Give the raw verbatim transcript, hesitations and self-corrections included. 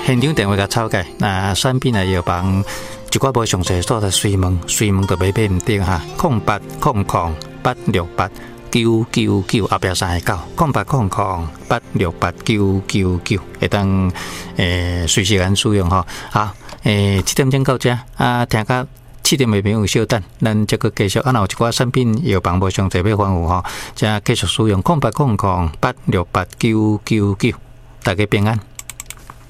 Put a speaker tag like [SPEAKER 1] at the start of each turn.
[SPEAKER 1] 现场电话甲抄解，那产品啊药房一寡无详细所在随问，随问就买买唔到哈。空八空空八六八九九九后壁三个九，空八空空八六八九九九，会当诶随时间使用吼。好，诶七点钟到这啊，听到七点的朋友稍等，咱这个继续啊，有一寡产品药房无详细要吩咐吼，再继续使用空八空空八六八九九九，大家平安。